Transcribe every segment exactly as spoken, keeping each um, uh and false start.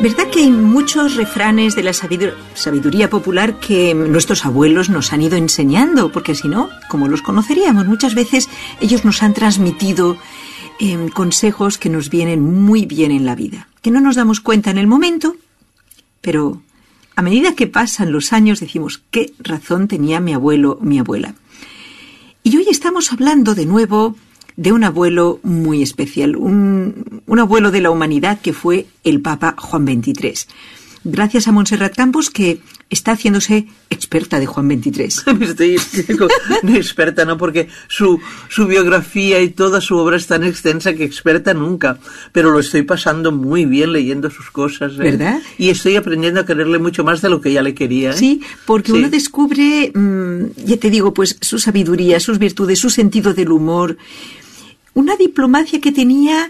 ¿Verdad que hay muchos refranes de la sabidur- sabiduría popular que nuestros abuelos nos han ido enseñando? Porque si no, ¿cómo los conoceríamos? Muchas veces ellos nos han transmitido eh, consejos que nos vienen muy bien en la vida, que no nos damos cuenta en el momento, pero a medida que pasan los años decimos, ¿qué razón tenía mi abuelo o mi abuela? Y hoy estamos hablando de nuevo de un abuelo muy especial, un, un abuelo de la humanidad que fue el Papa Juan veintitrés. Gracias a Montserrat Campos, que está haciéndose experta de Juan veintitrés. Estoy experta, ¿no? Porque su, su biografía y toda su obra es tan extensa que experta nunca. Pero lo estoy pasando muy bien leyendo sus cosas, ¿eh? ¿Verdad? Y estoy aprendiendo a quererle mucho más de lo que ya le quería, ¿eh? Sí, porque sí. uno descubre, mmm, ya te digo, pues su sabiduría, sus virtudes, su sentido del humor, una diplomacia que tenía,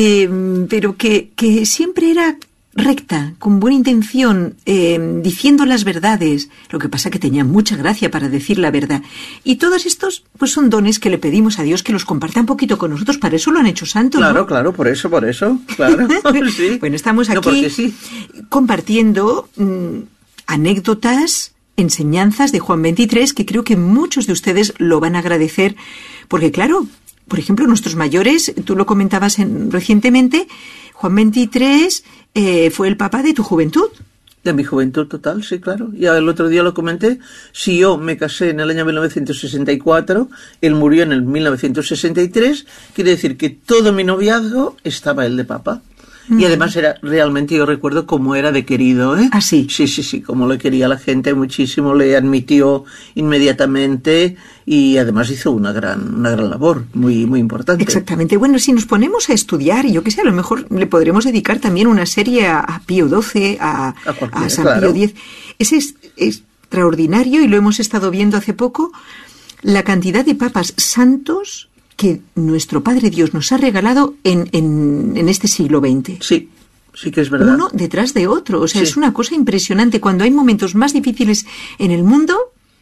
eh, pero que, que siempre era recta, con buena intención, eh, diciendo las verdades. Lo que pasa que tenía mucha gracia para decir la verdad. Y todos estos, pues son dones que le pedimos a Dios que los comparta un poquito con nosotros. Para eso lo han hecho santos, Claro, ¿no? claro, por eso, por eso, claro. Sí. Bueno, estamos aquí no, sí. compartiendo mmm, anécdotas, enseñanzas de Juan veintitrés, que creo que muchos de ustedes lo van a agradecer, porque claro, por ejemplo, nuestros mayores, tú lo comentabas en, recientemente, Juan veintitrés eh, fue el papa de tu juventud. De mi juventud total, sí, claro. Ya el otro día lo comenté. Si yo me casé en el año mil novecientos sesenta y cuatro, él murió en el mil novecientos sesenta y tres, quiere decir que todo mi noviazgo estaba él de papa. Y además era realmente, yo recuerdo cómo era de querido, ¿eh? ¿Ah, sí? Sí, sí, sí, como le quería la gente muchísimo, le admitió inmediatamente y además hizo una gran, una gran labor, muy, muy importante. Exactamente. Bueno, si nos ponemos a estudiar, yo qué sé, a lo mejor le podremos dedicar también una serie a, a Pío doce, a, a, a San claro. Pío diez. Es, es extraordinario y lo hemos estado viendo hace poco, la cantidad de papas santos que nuestro Padre Dios nos ha regalado en, en, en este siglo veinte. Sí, sí que es verdad. Uno detrás de otro. O sea, sí. Es una cosa impresionante. Cuando hay momentos más difíciles en el mundo,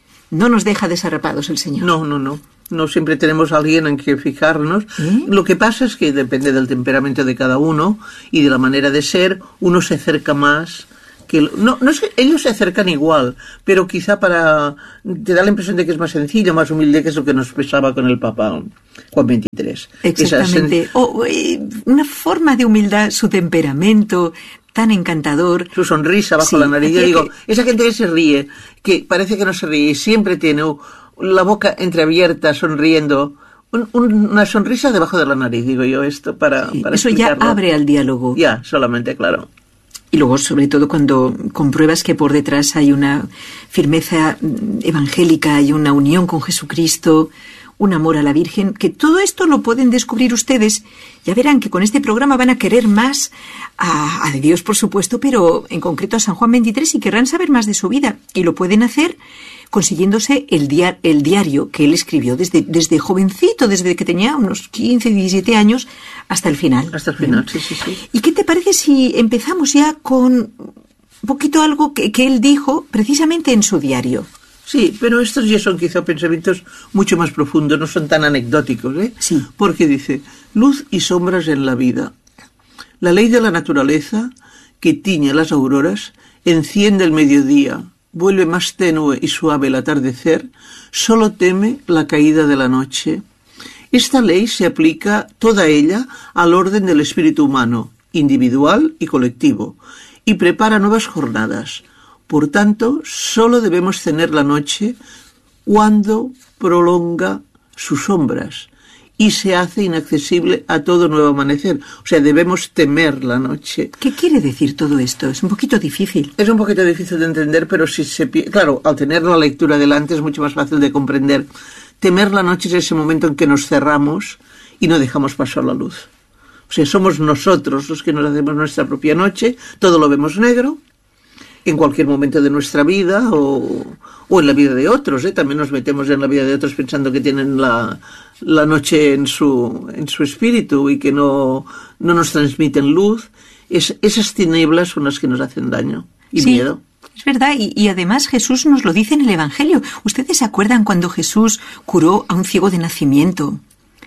no nos deja desarrapados el Señor. No, no, no. No siempre tenemos a alguien en que fijarnos. ¿Eh? Lo que pasa es que depende del temperamento de cada uno y de la manera de ser, uno se acerca más. Que no, no es que ellos se acercan igual, pero quizá para te da la impresión de que es más sencillo, más humilde, que es lo que nos pesaba con el Papa Juan veintitrés. Exactamente. Sen... O eh, una forma de humildad, su temperamento tan encantador. Su sonrisa bajo sí, la nariz. Yo digo, que... esa gente que se ríe, que parece que no se ríe, siempre tiene la boca entreabierta, sonriendo. Un, un, una sonrisa debajo de la nariz, digo yo, esto para, sí, para eso explicarlo. Ya abre al diálogo. Ya, solamente, claro. Y luego, sobre todo, cuando compruebas que por detrás hay una firmeza evangélica, hay una unión con Jesucristo, un amor a la Virgen, que todo esto lo pueden descubrir ustedes. Ya verán que con este programa van a querer más a, a Dios, por supuesto, pero en concreto a San Juan veintitrés, y querrán saber más de su vida. Y lo pueden hacer consiguiéndose el, dia- el diario que él escribió desde, desde jovencito, desde que tenía unos quince, diecisiete años, hasta el final. Hasta el final, sí, sí, sí. ¿Y qué te parece si empezamos ya con un poquito algo que, que él dijo precisamente en su diario? Sí, pero estos ya son quizá pensamientos mucho más profundos, no son tan anecdóticos, ¿eh? Sí. Porque dice, luz y sombras en la vida. La ley de la naturaleza, que tiñe las auroras, enciende el mediodía, vuelve más tenue y suave el atardecer, solo teme la caída de la noche. Esta ley se aplica toda ella al orden del espíritu humano, individual y colectivo, y prepara nuevas jornadas. Por tanto, solo debemos tener la noche cuando prolonga sus sombras y se hace inaccesible a todo nuevo amanecer. O sea, debemos temer la noche. ¿Qué quiere decir todo esto? Es un poquito difícil. Es un poquito difícil de entender, pero si se... Claro, al tener la lectura delante es mucho más fácil de comprender. Temer la noche es ese momento en que nos cerramos y no dejamos pasar la luz. O sea, somos nosotros los que nos hacemos nuestra propia noche, todo lo vemos negro, en cualquier momento de nuestra vida o, o en la vida de otros, ¿eh? También nos metemos en la vida de otros pensando que tienen la, la noche en su, en su espíritu y que no, no nos transmiten luz. Es, esas tinieblas son las que nos hacen daño y sí. miedo. Es verdad, y, y además Jesús nos lo dice en el Evangelio. ¿Ustedes se acuerdan cuando Jesús curó a un ciego de nacimiento?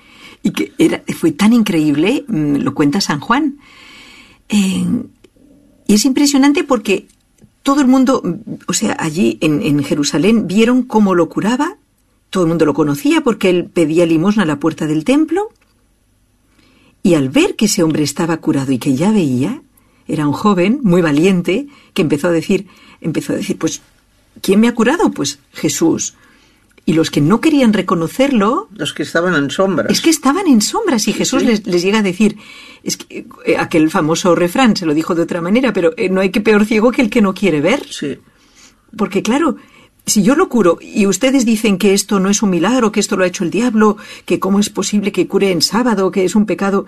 Y que era, fue tan increíble, lo cuenta San Juan. Eh, Y es impresionante porque todo el mundo, o sea, allí en, en Jerusalén vieron cómo lo curaba, todo el mundo lo conocía porque él pedía limosna a la puerta del templo, y al ver que ese hombre estaba curado y que ya veía, era un joven muy valiente que empezó a decir, empezó a decir, pues, ¿quién me ha curado? Pues Jesús. Y los que no querían reconocerlo... Los que estaban en sombras. Es que estaban en sombras y Jesús sí. les, les llega a decir, es que eh, aquel famoso refrán, se lo dijo de otra manera, pero eh, no hay que peor ciego que el que no quiere ver. Sí. Porque claro, si yo lo curo y ustedes dicen que esto no es un milagro, que esto lo ha hecho el diablo, que cómo es posible que cure en sábado, que es un pecado...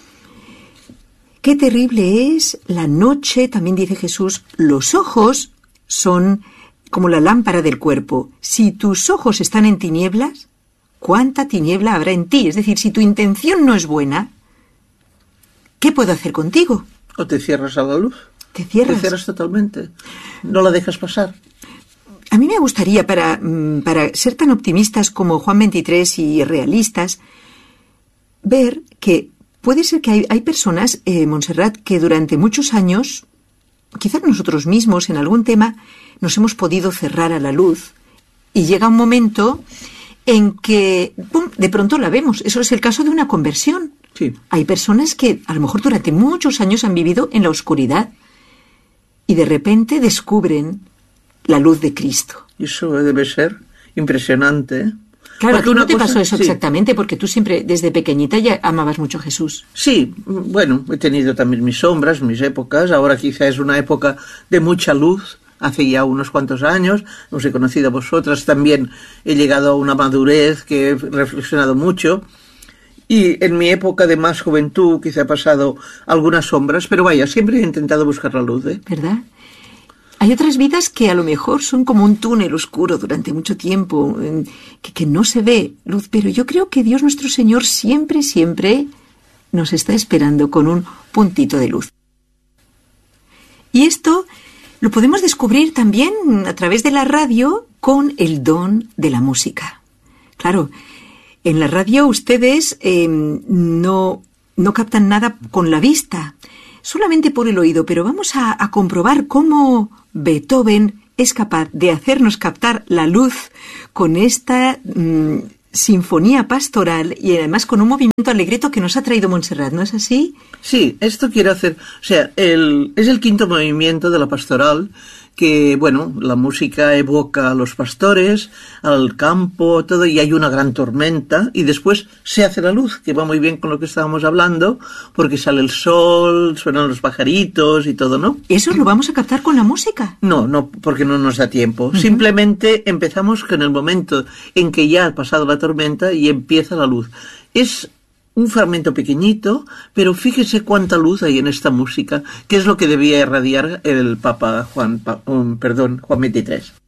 Qué terrible es la noche, también dice Jesús, los ojos son como la lámpara del cuerpo. Si tus ojos están en tinieblas, ¿cuánta tiniebla habrá en ti? Es decir, si tu intención no es buena, ¿qué puedo hacer contigo? O te cierras a la luz. Te cierras. Te cierras totalmente. No la dejas pasar. A mí me gustaría, para, para ser tan optimistas como Juan veintitrés y realistas, ver que puede ser que hay, hay personas, eh, Montserrat, que durante muchos años, quizás nosotros mismos en algún tema, nos hemos podido cerrar a la luz y llega un momento en que, ¡pum!, de pronto la vemos. Eso es el caso de una conversión. Sí. Hay personas que a lo mejor durante muchos años han vivido en la oscuridad y de repente descubren la luz de Cristo. Eso debe ser impresionante, ¿eh? Claro, ¿a ti no te cosa, pasó eso sí. exactamente? Porque tú siempre, desde pequeñita, ya amabas mucho a Jesús. Sí, bueno, he tenido también mis sombras, mis épocas. Ahora quizá es una época de mucha luz. Hace ya unos cuantos años, os he conocido a vosotras, también he llegado a una madurez que he reflexionado mucho. Y en mi época de más juventud quizá he pasado algunas sombras, pero vaya, siempre he intentado buscar la luz, ¿eh? ¿Verdad? Hay otras vidas que a lo mejor son como un túnel oscuro durante mucho tiempo, que, que no se ve luz, pero yo creo que Dios nuestro Señor siempre, siempre nos está esperando con un puntito de luz. Y esto lo podemos descubrir también a través de la radio con el don de la música. Claro, en la radio ustedes eh, no, no captan nada con la vista, solamente por el oído, pero vamos a, a comprobar cómo Beethoven es capaz de hacernos captar la luz con esta mmm, sinfonía pastoral y además con un movimiento alegreto que nos ha traído Montserrat, ¿no es así? Sí, esto quiero hacer, o sea, el, es el quinto movimiento de la pastoral que, bueno, la música evoca a los pastores, al campo, todo, y hay una gran tormenta, y después se hace la luz, que va muy bien con lo que estábamos hablando, porque sale el sol, suenan los pajaritos y todo, ¿no? ¿Eso lo vamos a captar con la música? No, no, porque no nos da tiempo. Uh-huh. Simplemente empezamos con el momento en que ya ha pasado la tormenta y empieza la luz. Es un fragmento pequeñito, pero fíjese cuánta luz hay en esta música, que es lo que debía irradiar el Papa Juan, um, perdón, Juan veintitrés.